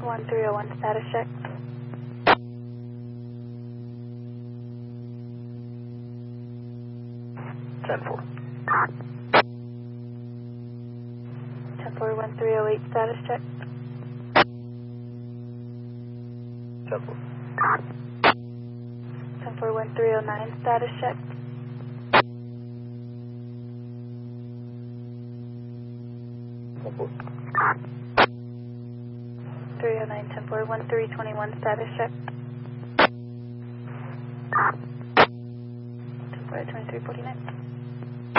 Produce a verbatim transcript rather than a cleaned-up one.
one three oh one, status check. ten four. ten four, one three oh eight, status check. ten four. ten four, one three oh nine, status check. ten four. three oh nine, ten four, one three two one, status check. ten four, twenty-three forty-nine.